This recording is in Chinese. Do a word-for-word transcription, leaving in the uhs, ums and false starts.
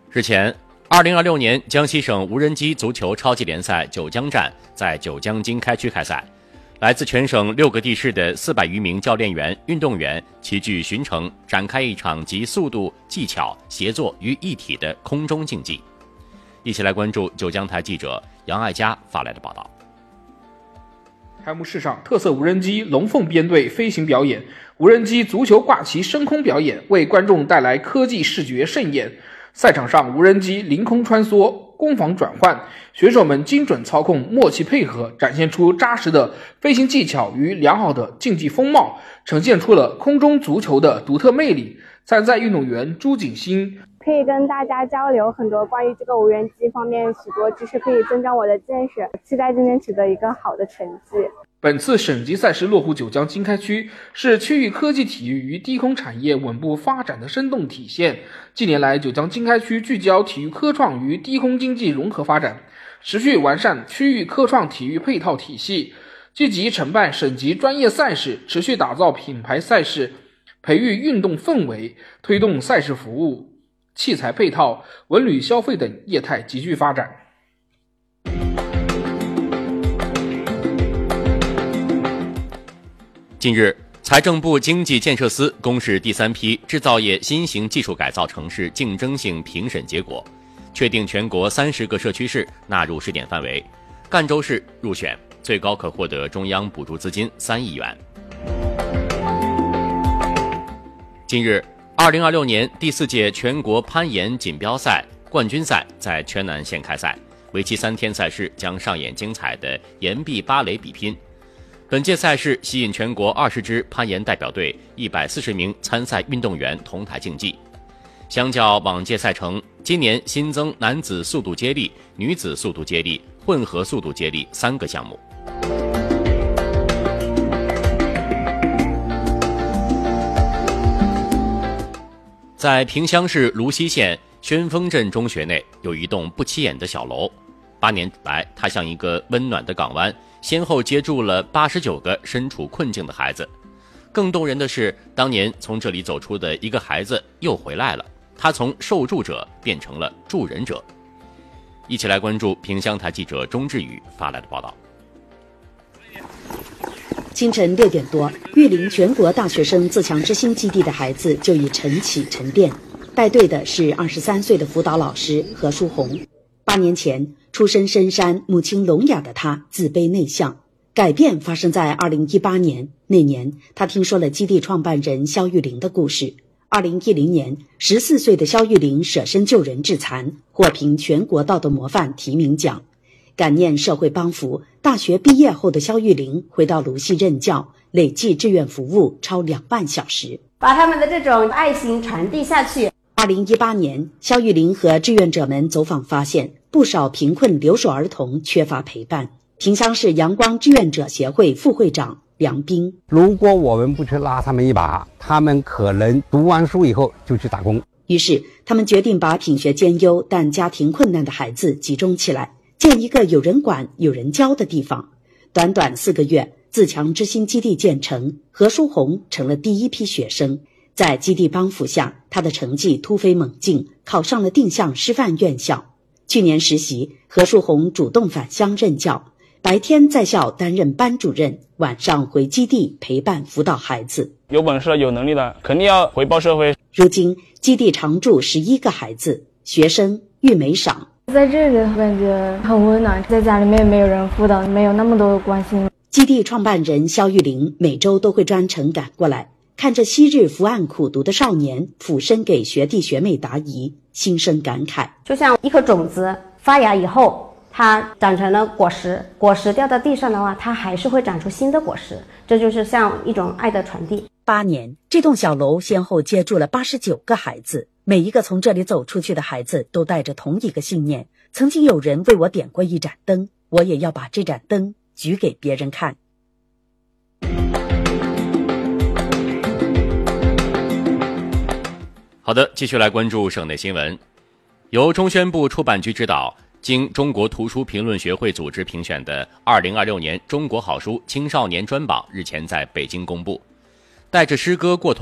日前，二零二六年江西省无人机足球超级联赛九江站在九江经开区开赛，来自全省六个地市的四百余名教练员、运动员齐聚巡城，展开一场集速度、技巧、协作于一体的空中竞技。一起来关注九江台记者杨爱佳发来的报道。 开幕式上，特色无人机龙凤编队飞行表演，无人机足球挂旗升空表演，为观众带来科技视觉盛宴。赛场上，无人机凌空穿梭，攻防转换，选手们精准操控，默契配合，展现出扎实的飞行技巧与良好的竞技风貌，呈现出了空中足球的独特魅力。参赛运动员朱景欣可以跟大家交流很多关于这个无人机方面许多知识，可以增长我的见识，期待今天取得一个好的成绩。 本次省级赛事落户九江经开区，是区域科技体育与低空产业稳步发展的生动体现。近年来，九江经开区聚焦体育科创与低空经济融合发展，持续完善区域科创体育配套体系，积极承办省级专业赛事，持续打造品牌赛事，培育运动氛围，推动赛事服务、器材配套、文旅消费等业态急剧发展。 近日，财政部经济建设司公示第三批制造业新型技术改造城市竞争性评审结果，确定全国三十个社区市纳入试点范围，赣州市入选，最高可获得中央补助资金三亿元。近日，二零二六年第四届全国攀岩锦标赛冠军赛在全南县开赛，为期三天赛事将上演精彩的岩壁芭蕾比拼。本届赛事吸引全国二十支攀岩代表队、一百四十名参赛运动员同台竞技。相较往届赛程，今年新增男子速度接力、女子速度接力、混合速度接力三个项目。在萍乡市芦溪县宣峰镇中学内，有一栋不起眼的小楼。八年来，它像一个温暖的港湾，先后接住了八十九个身处困境的孩子。更动人的是，当年从这里走出的一个孩子又回来了，他从受助者变成了助人者。一起来关注萍乡台记者钟志宇发来的报道。 清晨六点多，玉林全国大学生自强之星基地的孩子就已晨起沉淀，带队的是二十三岁的辅导老师何淑红。八年前，出身深山、母亲聋哑的他自卑内向，改变发生在二零一八年。那年，他听说了基地创办人肖玉玲的故事。二零一零年，十四岁的肖玉玲舍身救人致残，获评全国道德模范提名奖。感念社会帮扶，大学毕业后的肖玉玲回到芦溪任教，累计志愿服务超两万小时， 把他们的这种爱心传递下去。 二零一八年，肖玉玲和志愿者们走访发现，不少贫困留守儿童缺乏陪伴。萍乡市阳光志愿者协会副会长梁斌： 如果我们不去拉他们一把，他们可能读完书以后就去打工。 于是，他们决定把品学兼优但家庭困难的孩子集中起来，建一个有人管、有人教的地方。短短四个月，自强之星基地建成，何淑红成了第一批学生。在基地帮扶下，他的成绩突飞猛进，考上了定向师范院校。去年实习，何淑红主动返乡任教，白天在校担任班主任，晚上回基地陪伴辅导孩子。 有本事有能力的肯定要回报社会。 如今基地常住十一个孩子，学生玉梅赏。 在这里感觉很温暖，在家里面没有人辅导，没有那么多的关心。 基地创办人肖玉玲每周都会专程赶过来，看着昔日伏案苦读的少年俯身给学弟学妹答疑，心生感慨。 就像一颗种子发芽以后，它长成了果实，果实掉到地上的话，它还是会长出新的果实，这就是像一种爱的传递。 八年，这栋小楼先后接住了八十九个孩子，每一个从这里走出去的孩子都带着同一个信念：曾经有人为我点过一盏灯，我也要把这盏灯举给别人看。 好的，继续来关注省内新闻。由中宣部出版局指导，经中国图书评论学会组织评选的二零二六年中国好书青少年专榜日前在北京公布。带着诗歌过同